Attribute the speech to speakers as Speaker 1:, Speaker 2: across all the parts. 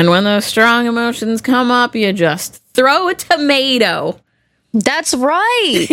Speaker 1: And when those strong emotions come up, you just throw a tomato.
Speaker 2: That's right.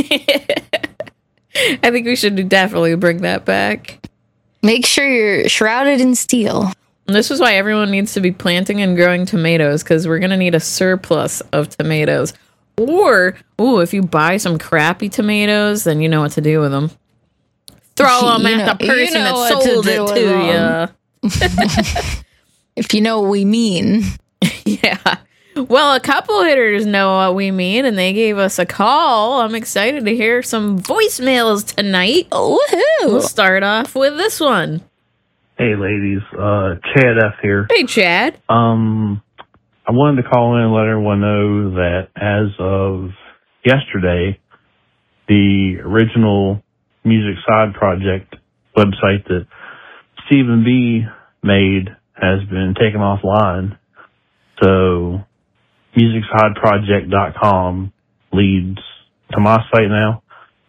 Speaker 1: I think we should definitely bring that back.
Speaker 2: Make sure you're shrouded in steel.
Speaker 1: And this is why everyone needs to be planting and growing tomatoes, because we're going to need a surplus of tomatoes. Or, if you buy some crappy tomatoes, then you know what to do with them. Throw them at the person that sold it to you.
Speaker 2: If you know what we mean.
Speaker 1: Yeah. Well, a couple hitters know what we mean, and they gave us a call. I'm excited to hear some voicemails tonight.
Speaker 2: Woohoo!
Speaker 1: We'll start off with this one.
Speaker 3: Hey, ladies. Chad F. here.
Speaker 1: Hey, Chad.
Speaker 3: I wanted to call in and let everyone know that as of yesterday, the original Music Side Project website that Stephen B. made has been taken offline. So musicsideproject.com leads to my site now.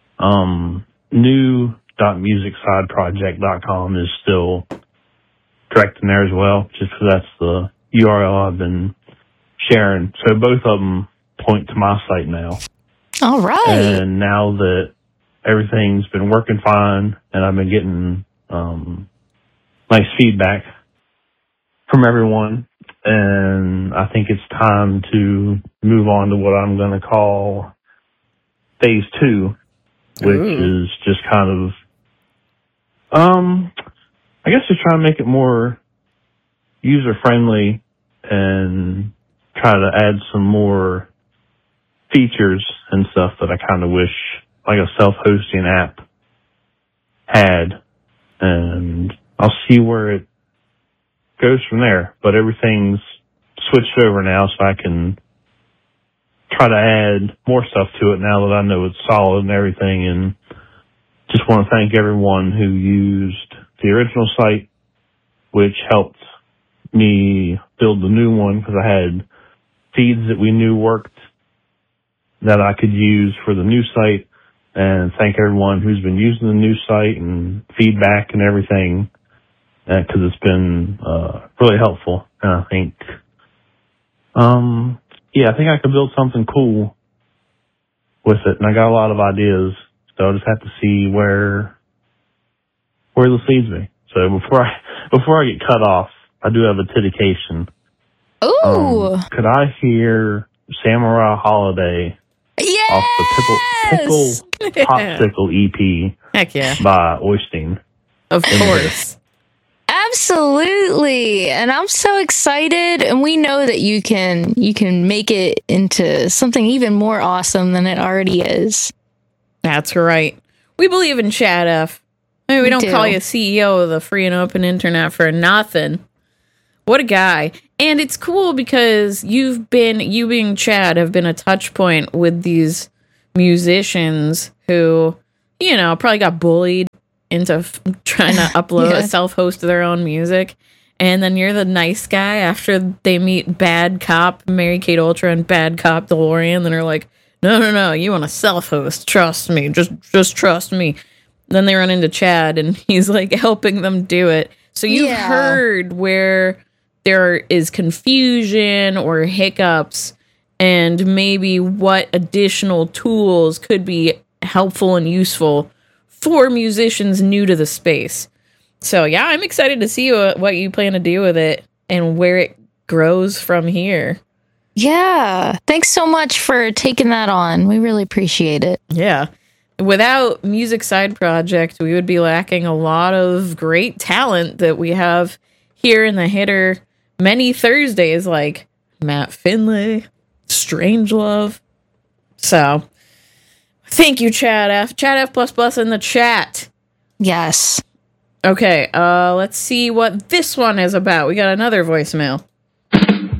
Speaker 3: New.musicsideproject.com is still direct in there as well, just because that's the URL I've been sharing. So both of them point to my site now.
Speaker 2: All right.
Speaker 3: And now that everything's been working fine and I've been getting nice feedback from everyone, and I think it's time to move on to what I'm going to call phase 2, which is just kind of, I guess just trying to make it more user-friendly and try to add some more features and stuff that I kind of wish like a self-hosting app had. And I'll see where it goes from there. But everything's switched over now, so I can try to add more stuff to it now that I know it's solid and everything. And just want to thank everyone who used the original site, which helped me build the new one, because I had feeds that we knew worked that I could use for the new site. And thank everyone who's been using the new site and feedback and everything, because it's been really helpful. And I think, I think I could build something cool with it. And I got a lot of ideas, so I'll just have to see where this leads me. So before I get cut off, I do have a dedication.
Speaker 2: Ooh.
Speaker 3: Could I hear Samurai Holiday off the Pickle Popsicle EP
Speaker 1: Heck yeah.
Speaker 3: by Oystein?
Speaker 1: Of course.
Speaker 2: Absolutely. And I'm so excited. And we know that you can make it into something even more awesome than it already is.
Speaker 1: That's right. We believe in Chad F. I mean, we don't call you CEO of the free and open internet for nothing. What a guy. And it's cool because you being Chad have been a touch point with these musicians who, probably got bullied into trying to upload, self-host their own music. And then you're the nice guy after they meet Bad Cop, Mary-Kate Ultra, and Bad Cop DeLorean. Then they're like, no, you want to self-host. Trust me. Just trust me. Then they run into Chad, and he's like helping them do it. So you've heard where there is confusion or hiccups, and maybe what additional tools could be helpful and useful for musicians new to the space. So yeah, I'm excited to see what you plan to do with it and where it grows from here.
Speaker 2: Yeah. Thanks so much for taking that on. We really appreciate it.
Speaker 1: Yeah. Without Music Side Project, we would be lacking a lot of great talent that we have here in the Hitter many Thursdays, like Matt Finlay, Strangelove. So, thank you, Chad F. Chad F++ in the chat.
Speaker 2: Yes.
Speaker 1: Okay, let's see what this one is about. We got another voicemail.